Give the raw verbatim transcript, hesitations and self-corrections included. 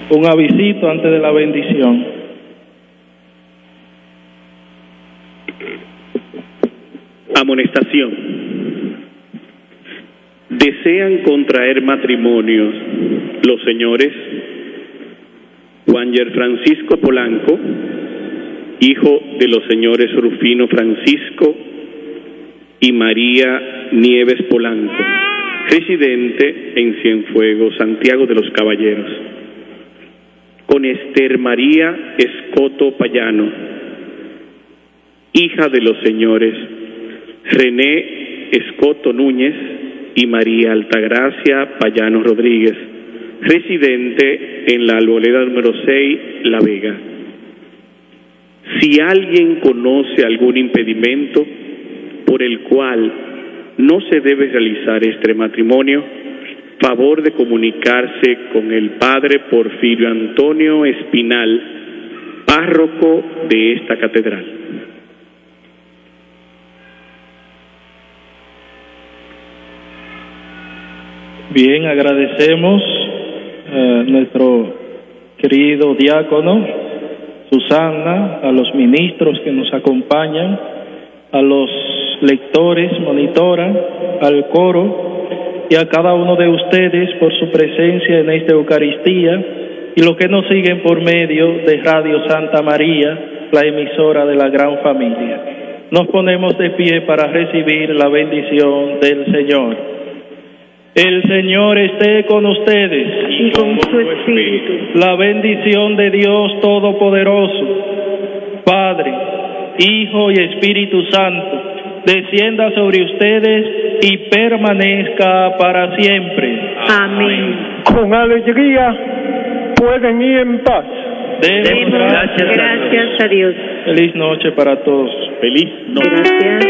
Un avisito antes de la bendición. Amonestación. Desean contraer matrimonios los señores Juan Yer Francisco Polanco, hijo de los señores Rufino Francisco y María Nieves Polanco, residente en Cienfuegos, Santiago de los Caballeros, con Esther María Escoto Payano, hija de los señores René Escoto Núñez y María Altagracia Payano Rodríguez, residente en la arboleda número seis, La Vega. Si alguien conoce algún impedimento por el cual no se debe realizar este matrimonio, favor de comunicarse con el padre Porfirio Antonio Espinal, párroco de esta catedral. Bien, agradecemos a nuestro querido diácono Susana, a los ministros que nos acompañan, a los lectores, monitora, al coro y a cada uno de ustedes por su presencia en esta Eucaristía y los que nos siguen por medio de Radio Santa María, la emisora de la gran familia. Nos ponemos de pie para recibir la bendición del Señor. El Señor esté con ustedes y con su espíritu. La bendición de Dios Todopoderoso, Padre, Hijo y Espíritu Santo, descienda sobre ustedes y permanezca para siempre. Amén. Con alegría pueden ir en paz. Demos gracias, gracias a Dios. Feliz noche para todos. Feliz noche. Gracias.